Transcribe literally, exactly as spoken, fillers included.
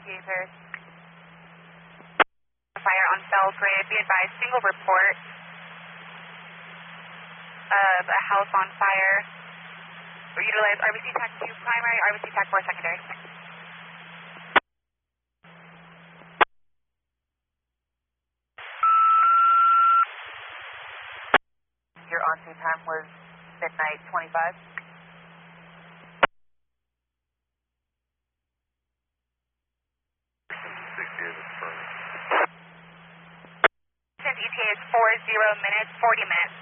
E T A Paris. Fire on Belgrade. Be advised, single report of a house on fire. We utilize R B C TAC two primary, R B C TAC four secondary. Your on-scene time was midnight twenty-five. Since E T A is four zero minutes, forty minutes.